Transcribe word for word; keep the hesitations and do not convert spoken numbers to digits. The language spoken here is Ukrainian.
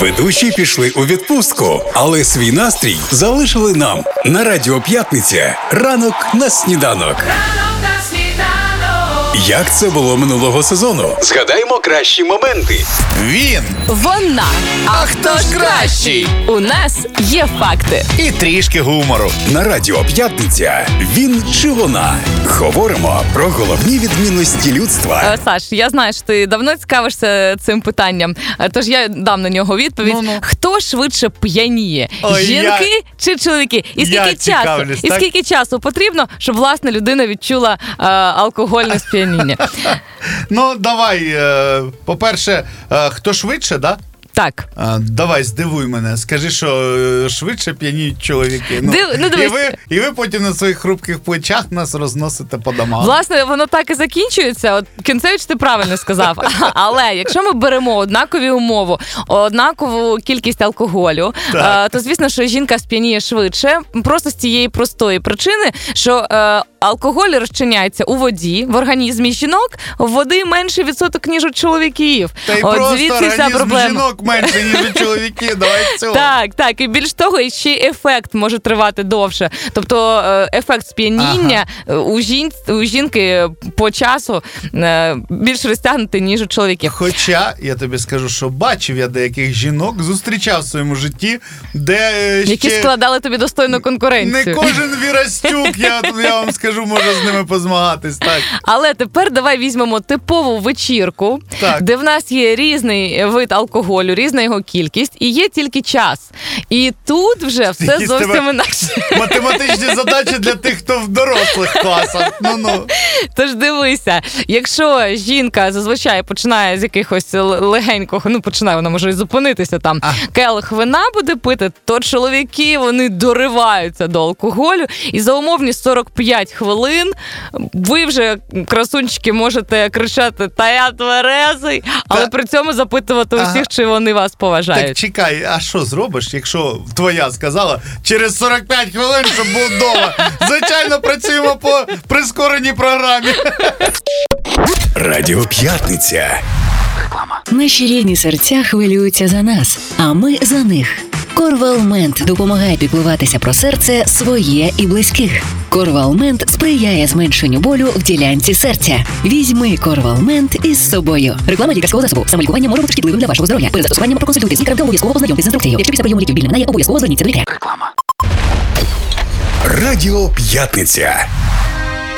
Ведучі пішли у відпустку, але свій настрій залишили нам. На Радіо П'ятниця. Ранок на сніданок. Як це було минулого сезону? Згадаймо кращі моменти. Він. Вона. А хто ж кращий? У нас є факти. І трішки гумору. На Радіо П'ятниця. Він чи вона? Говоримо про головні відмінності людства. Е, Саш, я знаю, що ти давно цікавишся цим питанням, е, тож я дам на нього відповідь. Ну-ну. Хто швидше п'яніє? Ой, Жінки я... чи чоловіки? І скільки Я часу? цікавлюсь, І так? скільки часу потрібно, щоб власне людина відчула е, алкогольне сп'яніння? Ну, давай, е, по-перше, е, хто швидше, да? Так. А, давай, здивуй мене. Скажи, що е, швидше п'яніють чоловіки. Ну, Див- ну, і, дивись. ви, і ви потім на своїх хрупких плечах нас розносите по домам. Власне, воно так і закінчується. От Кінцевич, ти правильно сказав. Але якщо ми беремо однакові умови, однакову кількість алкоголю, Так. е, то звісно, що жінка сп'яніє швидше, просто з тієї простої причини, що е, алкоголь розчиняється у воді, в організмі жінок води менший відсоток, ніж у чоловіків. Та й От просто звідси вся організм проблема. жінок менше, ніж у чоловіків. Давай цього. Так, так, і більш того, і ще й ефект може тривати довше. Тобто е, ефект сп'яніння ага. у, жін... у жінки по часу е, більш розтягнутий, ніж у чоловіків. Хоча, я тобі скажу, що бачив я деяких жінок, зустрічав в своєму житті, де е, Які ще... складали тобі достойну конкуренцію. Не кожен Вірастюк, я, я вам скажу, може з ними позмагатись. Так. Але тепер давай візьмемо типову вечірку, Так. де в нас є різний вид алкоголю, різна його кількість, і є тільки час. І тут вже все Якісь зовсім тебе інакше. Математичні задачі для тих, хто в дорослих класах. Ну-ну. Тож дивися, якщо жінка зазвичай починає з якихось л- легенького, ну починає, вона може і зупинитися там, А. келих вина буде пити, то чоловіки, вони дориваються до алкоголю, і за умовні сорок п'ять хвилин ви вже, красунчики, можете кричати «Та я тверезий», але Та- при цьому запитувати Ага. усіх, чи вони вас поважають. Так чекай, а що зробиш, якщо твоя сказала через сорок п'ять хвилин, щоб був вдома? Звичайно, працюємо по прискореній програмі. Радіо П'ятниця. Наші рідні серця хвилюються за нас, а ми за них. Корвалмент допомагає піклуватися про серце своє і близьких. Корвалмент сприяє зменшенню болю в ділянці серця. Візьми Корвалмент із собою. Реклама лікарського засобу. Самолікування може бути шкідливим для вашого здоров'я. Перед застосуванням проконсультуйтесь з лікарем та обов'язково ознайомтесь з інструкцією. Якщо після прийому ліків біль не минає, обов'язково зверніться до лікаря. Радіо П'ятниця.